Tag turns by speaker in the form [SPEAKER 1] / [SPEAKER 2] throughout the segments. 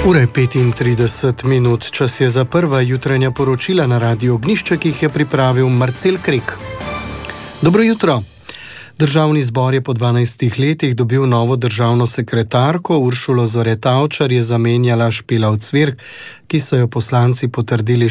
[SPEAKER 1] Ura je 35 minut, čas je za prva jutranja poročila na Radiu Ognjišče, ki jih je pripravil Marcel Krek. Dobro jutro. Državni zbor je po 12 letih dobil novo državno sekretarko. Uršulo Zore Tavčar je zamenjala Špela Ocvirk, ki so jo poslanci potrdili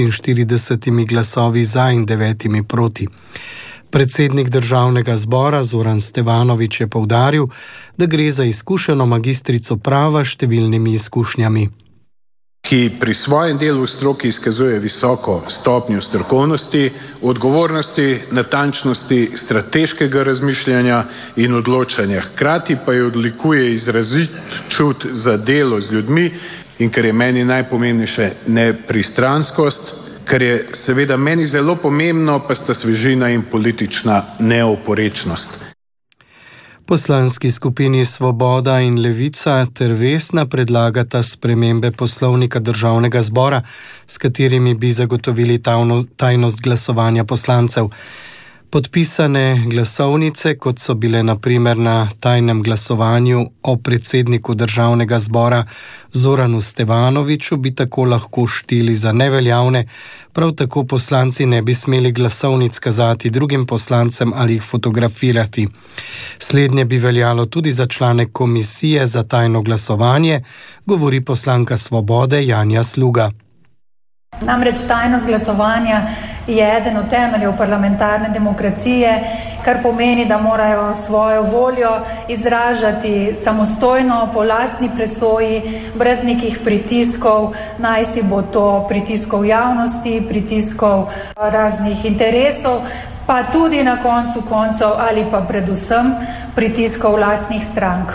[SPEAKER 1] 46 glasovi za in 9 proti. Predsednik državnega zbora Zoran Stevanović je poudaril, da gre za izkušeno magistrico prava s številnimi izkušnjami.
[SPEAKER 2] Ki pri svojem delu v stroki izkazuje visoko stopnjo strokovnosti, odgovornosti, natančnosti, strateškega razmišljanja in odločanja. Hkrati pa jo odlikuje izrazit čut za delo z ljudmi in, kar je meni najpomembnejše, nepristranskost. Kar je seveda meni zelo pomembno, pa sta svežina in politična neoporečnost.
[SPEAKER 1] Poslanski skupini Svoboda in Levica ter Vesna predlagata spremembe poslovnika državnega zbora, s katerimi bi zagotovili tajnost glasovanja poslancev. Podpisane glasovnice, kot so bile na primer na tajnem glasovanju o predsedniku državnega zbora Zoranu Stevanoviću, bi tako lahko šteli za neveljavne. Prav tako poslanci ne bi smeli glasovnic kazati drugim poslancem ali jih fotografirati. Slednje bi veljalo tudi za člane komisije za tajno glasovanje, govori poslanka Svobode Janja Sluga.
[SPEAKER 3] Namreč tajnost glasovanja je eden od temeljev parlamentarne demokracije, kar pomeni, da morajo svojo voljo izražati samostojno, po lastni presoji, brez nekih pritiskov, naj si bo to pritiskov javnosti, pritiskov raznih interesov, pa tudi na koncu koncev ali pa predvsem pritiskov lastnih strank.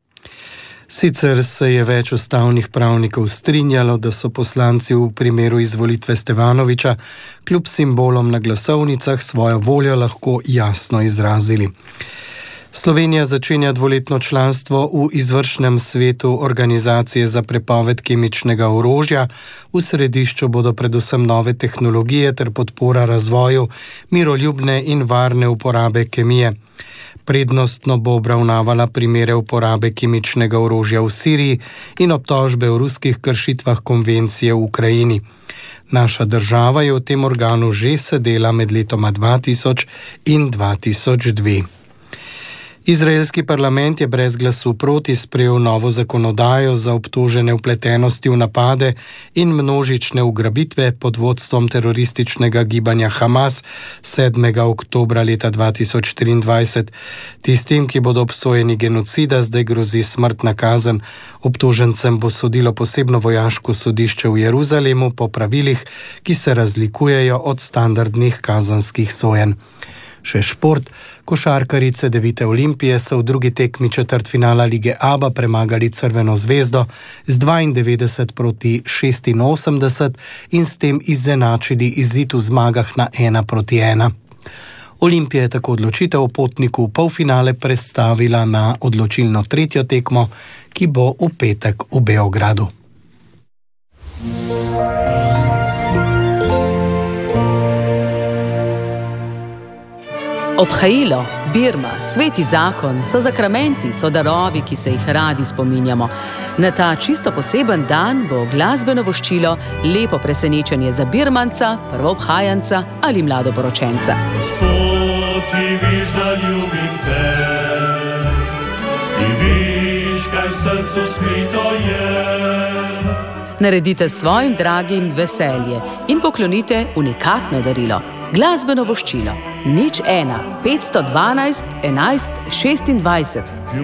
[SPEAKER 1] Sicer se je več ustavnih pravnikov strinjalo, da so poslanci v primeru izvolitve Stevanovića kljub simbolom na glasovnicah svojo voljo lahko jasno izrazili. Slovenija začenja dvoletno članstvo v izvršnem svetu Organizacije za prepoved kemičnega orožja. V središču bodo predvsem nove tehnologije ter podpora razvoju miroljubne in varne uporabe kemije. Prednostno bo obravnavala primere uporabe kemičnega orožja v Siriji in obtožbe o ruskih kršitvah konvencije v Ukrajini. Naša država je v tem organu že sedela med letoma 2000 in 2002. Izraelski parlament je brez glasu proti sprejel novo zakonodajo za obtožene vpletenosti v napade in množične ugrabitve pod vodstvom terorističnega gibanja Hamas 7. oktobra leta 2023. Tistim, ki bodo obsojeni genocida, zdaj grozi smrtna kazen. Obtožencem bo sodilo posebno vojaško sodišče v Jeruzalemu po pravilih, ki se razlikujejo od standardnih kazenskih sojenj. Še šport. Košarkarice Devite Olimpije so v drugi tekmi četrtfinala lige ABA premagali Crveno zvezdo z 92 proti 86 in s tem izenačili izid v zmagah na 1-1. Olimpija je tako odločitev o potniku v polfinale prestavila na odločilno tretjo tekmo, ki bo v petek v Beogradu.
[SPEAKER 4] Obhajilo, birma, sveti zakon so zakramenti, so darovi, ki se jih radi spominjamo. Na ta čisto poseben dan bo glasbeno voščilo lepo presenečenje za birmanca, prvoobhajanca ali mladoporočenca.
[SPEAKER 5] Gospod, ti viš, da ljubim te, ti viš, kaj v srcu skrito je.
[SPEAKER 4] Naredite svojim dragim veselje in poklonite unikatno darilo. Glasbeno voščilo 01 512 11 26.